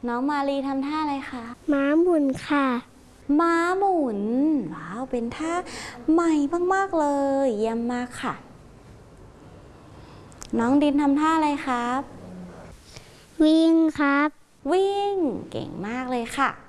น้องมาลีทำท่าอะไรคะม้าหมุนค่ะม้าหมุนว้าวเป็นท่าใหม่มากๆเลยเยี่ยมมากค่ะน้องดินทำท่าอะไรครับวิ่งครับวิ่งเก่งมากเลยค่ะ